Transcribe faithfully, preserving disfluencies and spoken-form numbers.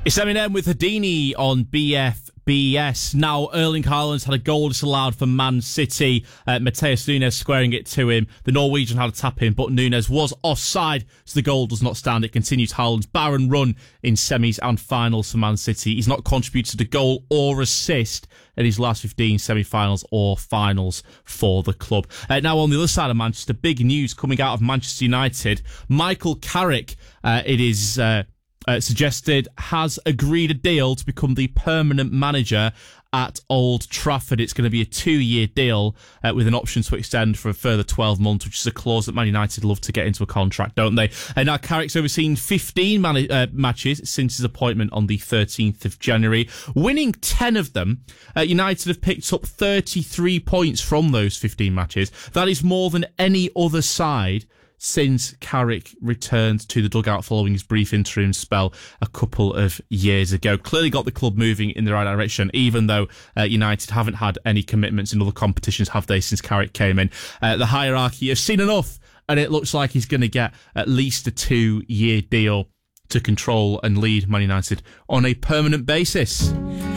It's Eminem with Houdini on B F B S. Now, Erling Haaland's had a goal disallowed for Man City. Uh, Mateus Nunes squaring it to him. The Norwegian had a tap in, but Nunes was offside, so the goal does not stand. It continues Haaland's barren run in semis and finals for Man City. He's not contributed a goal or assist in his last fifteen semi-finals or finals for the club. Uh, now, on the other side of Manchester, big news coming out of Manchester United. Michael Carrick, uh, it is... Uh, Uh, suggested, has agreed a deal to become the permanent manager at Old Trafford. It's going to be a two-year deal uh, with an option to extend for a further twelve months, which is a clause that Man United love to get into a contract, don't they? And now Carrick's overseen fifteen man- uh, matches since his appointment on the thirteenth of January, winning ten of them. Uh, United have picked up thirty-three points from those fifteen matches. That is more than any other side since Carrick returned to the dugout following his brief interim spell a couple of years ago. Clearly got the club moving in the right direction, even though uh, United haven't had any commitments in other competitions, have they, since Carrick came in. Uh, the hierarchy has seen enough, and it looks like he's going to get at least a two-year deal to control and lead Man United on a permanent basis.